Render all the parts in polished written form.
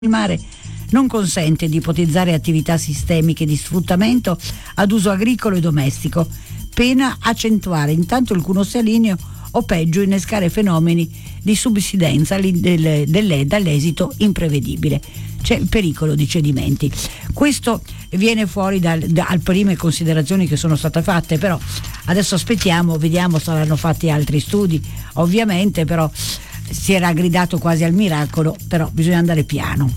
Il mare non consente di ipotizzare attività sistemiche di sfruttamento ad uso agricolo e domestico, pena accentuare intanto il cuneo salineo o peggio innescare fenomeni di subsidenza dall'esito imprevedibile. C'è il pericolo di cedimenti. Questo viene fuori dalle prime considerazioni che sono state fatte, però adesso aspettiamo, vediamo, saranno fatti altri studi ovviamente, però si era gridato quasi al miracolo, però bisogna andare piano,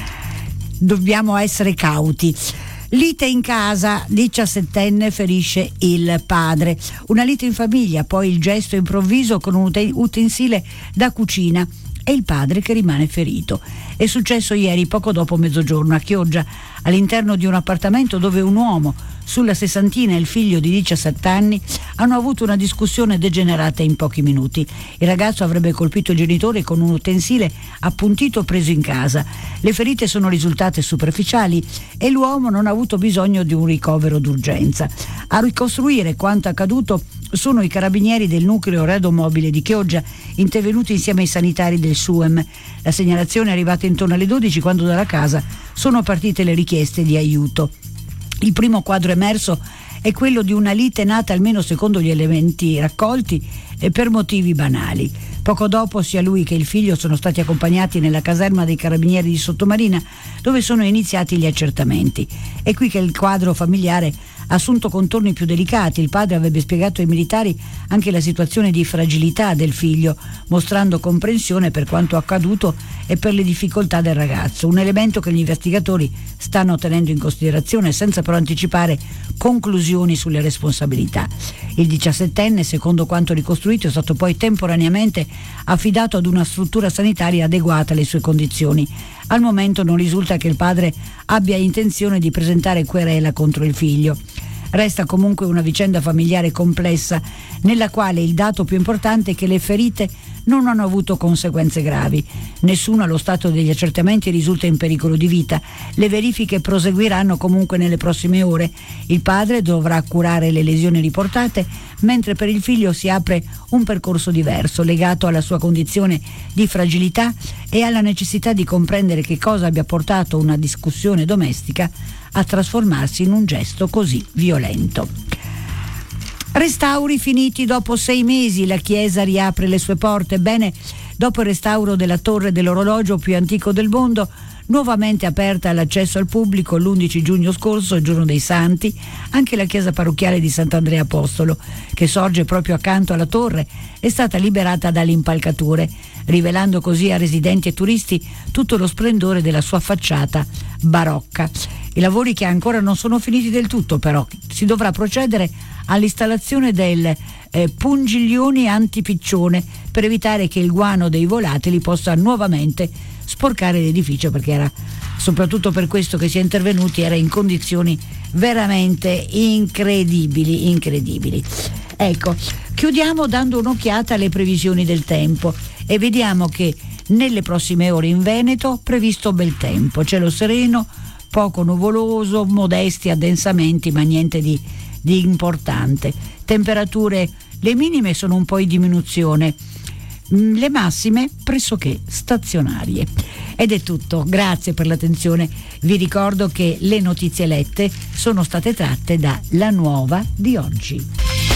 dobbiamo essere cauti. Lite in casa, 17enne ferisce il padre, una lite in famiglia, poi il gesto improvviso con un utensile da cucina e il padre che rimane ferito. È successo ieri poco dopo mezzogiorno a Chioggia, all'interno di un appartamento dove un uomo sulla sessantina e il figlio di 17 anni hanno avuto una discussione degenerata in pochi minuti. Il ragazzo avrebbe colpito il genitore con un utensile appuntito preso in casa. Le ferite sono risultate superficiali e l'uomo non ha avuto bisogno di un ricovero d'urgenza. A ricostruire quanto accaduto sono i carabinieri del nucleo radomobile di Chioggia, intervenuti insieme ai sanitari del SUEM. La segnalazione è arrivata intorno alle 12 quando dalla casa sono partite le richieste di aiuto. Il primo quadro emerso è quello di una lite nata, almeno secondo gli elementi raccolti, per motivi banali. Poco dopo sia lui che il figlio sono stati accompagnati nella caserma dei carabinieri di Sottomarina, dove sono iniziati gli accertamenti. È qui che il quadro familiare ha assunto contorni più delicati. Il padre avrebbe spiegato ai militari anche la situazione di fragilità del figlio, mostrando comprensione per quanto accaduto e per le difficoltà del ragazzo, un elemento che gli investigatori stanno tenendo in considerazione senza però anticipare conclusioni sulle responsabilità. Il 17enne, secondo quanto ricostruito, è stato poi temporaneamente affidato ad una struttura sanitaria adeguata alle sue condizioni. Al momento non risulta che il padre abbia intenzione di presentare querela contro il figlio. Resta comunque una vicenda familiare complessa, nella quale il dato più importante è che le ferite non hanno avuto conseguenze gravi. Nessuno allo stato degli accertamenti risulta in pericolo di vita. Le verifiche proseguiranno comunque nelle prossime ore. Il padre dovrà curare le lesioni riportate, mentre per il figlio si apre un percorso diverso, legato alla sua condizione di fragilità e alla necessità di comprendere che cosa abbia portato una discussione domestica a trasformarsi in un gesto così violento. Restauri finiti dopo 6 mesi, la chiesa riapre le sue porte. Bene, dopo il restauro della torre dell'orologio più antico del mondo, nuovamente aperta all'accesso al pubblico l'11 giugno scorso, il giorno dei Santi, anche la chiesa parrocchiale di Sant'Andrea Apostolo, che sorge proprio accanto alla torre, è stata liberata dalle impalcature, rivelando così a residenti e turisti tutto lo splendore della sua facciata barocca. I lavori che ancora non sono finiti del tutto, però si dovrà procedere all'installazione del pungiglioni antipiccione per evitare che il guano dei volatili possa nuovamente sporcare l'edificio, perché era soprattutto per questo che si è intervenuti, era in condizioni veramente incredibili. Ecco, chiudiamo dando un'occhiata alle previsioni del tempo e vediamo che nelle prossime ore in Veneto previsto bel tempo, cielo sereno, poco nuvoloso, modesti addensamenti, ma niente di importante. Temperature, le minime sono un po' in diminuzione, le massime pressoché stazionarie. Ed è tutto, grazie per l'attenzione. Vi ricordo che le notizie lette sono state tratte da La Nuova di oggi.